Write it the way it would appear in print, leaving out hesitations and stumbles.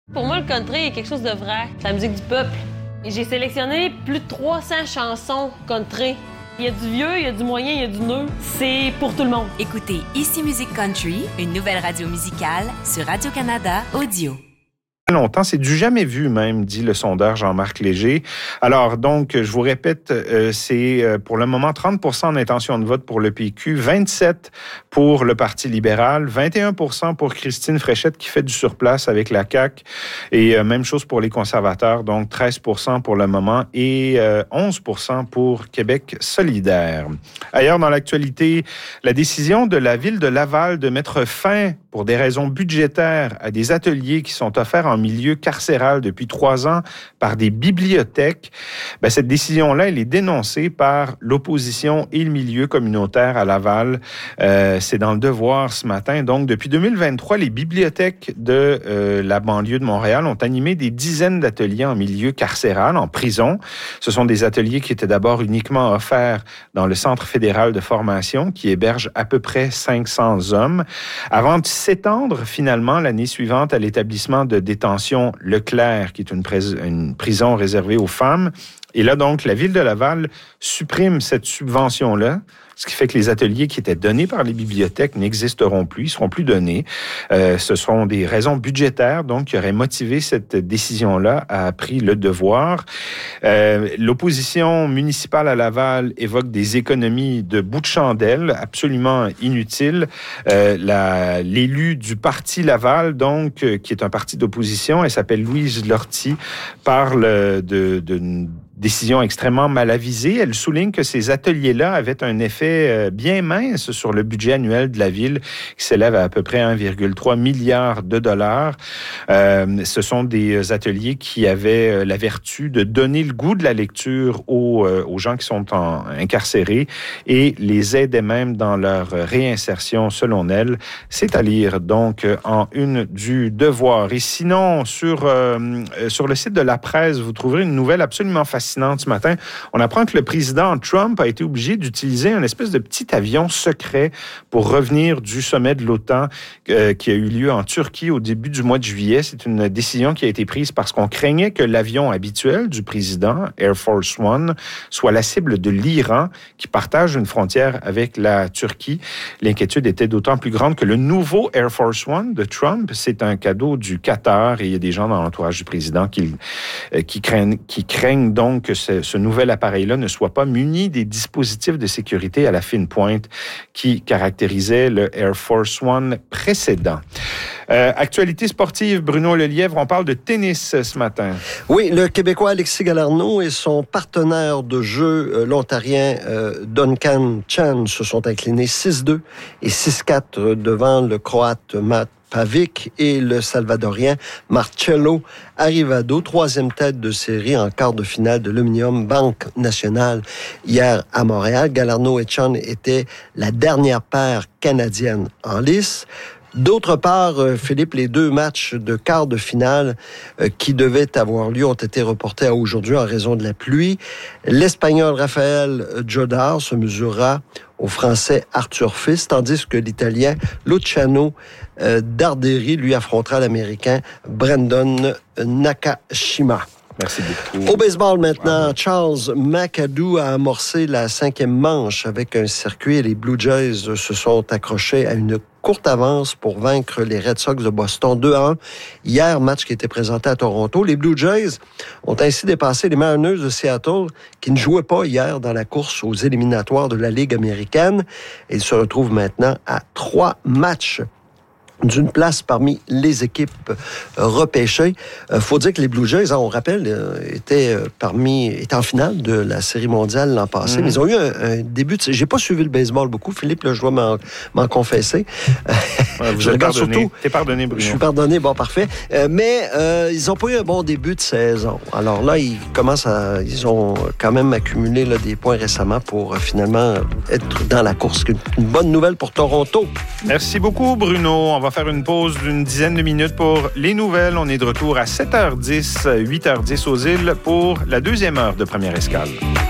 Pour moi, le country est quelque chose de vrai. C'est la musique du peuple. Et j'ai sélectionné plus de 300 chansons country. Il y a du vieux, il y a du moyen, il y a du neuf. C'est pour tout le monde. Écoutez Ici Musique Country, une nouvelle radio musicale sur Radio-Canada Audio. Longtemps, c'est du jamais vu même, dit le sondeur Jean-Marc Léger. Alors donc, je vous répète, c'est pour le moment 30% d'intention de vote pour le PQ, 27% pour le Parti libéral, 21% pour Christine Fréchette qui fait du surplace avec la CAQ et même chose pour les conservateurs, donc 13% pour le moment et 11% pour Québec solidaire. Ailleurs dans l'actualité, la décision de la ville de Laval de mettre fin pour des raisons budgétaires à des ateliers qui sont offerts en milieu carcéral depuis 3 ans par des bibliothèques, cette décision-là, elle est dénoncée par l'opposition et le milieu communautaire à Laval. C'est dans le Devoir ce matin. Donc, depuis 2023, les bibliothèques de la banlieue de Montréal ont animé des dizaines d'ateliers en milieu carcéral, en prison. Ce sont des ateliers qui étaient d'abord uniquement offerts dans le Centre fédéral de formation qui héberge à peu près 500 hommes, avant de s'étendre finalement l'année suivante à l'établissement de détention Leclerc, qui est une prison réservée aux femmes. Et là, donc, la Ville de Laval supprime cette subvention-là, ce qui fait que les ateliers qui étaient donnés par les bibliothèques n'existeront plus, ils ne seront plus donnés. Ce sont des raisons budgétaires, donc, qui auraient motivé cette décision-là, a appris le Devoir. L'opposition municipale à Laval évoque des économies de bout de chandelle, absolument inutiles. L'élu du Parti Laval, donc, qui est un parti d'opposition, elle s'appelle Louise Lortie, parle d'une décision extrêmement mal avisée. Elle souligne que ces ateliers-là avaient un effet bien mince sur le budget annuel de la ville, qui s'élève à peu près 1,3 milliard de dollars. Ce sont des ateliers qui avaient la vertu de donner le goût de la lecture aux gens qui sont incarcérés et les aidaient même dans leur réinsertion, selon elle. C'est à lire, donc, en une du Devoir. Et sinon, sur le site de La Presse, vous trouverez une nouvelle absolument fascinante ce matin. On apprend que le président Trump a été obligé d'utiliser un espèce de petit avion secret pour revenir du sommet de l'OTAN qui a eu lieu en Turquie au début du mois de juillet. C'est une décision qui a été prise parce qu'on craignait que l'avion habituel du président, Air Force One, soit la cible de l'Iran qui partage une frontière avec la Turquie. L'inquiétude était d'autant plus grande que le nouveau Air Force One de Trump, c'est un cadeau du Qatar et il y a des gens dans l'entourage du président qui craignent donc que ce nouvel appareil-là ne soit pas muni des dispositifs de sécurité à la fine pointe qui caractérisaient le Air Force One précédent. Actualité sportive, Bruno Lelièvre, on parle de tennis ce matin. Oui, le Québécois Alexis Galarneau et son partenaire de jeu, l'Ontarien Duncan Chan, se sont inclinés 6-2 et 6-4 devant le Croate Matt Pavic et le Salvadorien Marcelo Arrivado, troisième tête de série en quart de finale de l'Omnium Banque Nationale hier à Montréal. Galarneau et Chan étaient la dernière paire canadienne en lice. D'autre part, Philippe, les 2 matchs de quart de finale qui devaient avoir lieu ont été reportés à aujourd'hui en raison de la pluie. L'Espagnol Rafael Jodar se mesurera au Français Arthur Fils, tandis que l'Italien Luciano Darderi lui affrontera l'Américain Brandon Nakashima. Merci beaucoup. Au baseball maintenant, Charles McAdoo a amorcé la 5e manche avec un circuit et les Blue Jays se sont accrochés à une courte avance pour vaincre les Red Sox de Boston 2-1. Hier, match qui était présenté à Toronto. Les Blue Jays ont ainsi dépassé les Mariners de Seattle qui ne jouaient pas hier dans la course aux éliminatoires de la Ligue américaine. Ils se retrouvent maintenant à 3 matchs d'une place parmi les équipes repêchées. Faut dire que les Blue Jays, on rappelle, étaient en finale de la Série mondiale l'an passé. Mais ils ont eu un début j'ai pas suivi le baseball beaucoup, Philippe, là, je dois m'en confesser. Je regarde surtout. T'es pardonné, Bruno. Je suis pardonné, bon, parfait. Mais ils ont pas eu un bon début de saison. Alors là, ils ont quand même accumulé là, des points récemment pour finalement être dans la course. Une bonne nouvelle pour Toronto. Merci beaucoup, Bruno. On va faire une pause d'une dizaine de minutes pour les nouvelles. On est de retour à 7h10, 8h10 aux îles pour la 2e heure de Première Escale.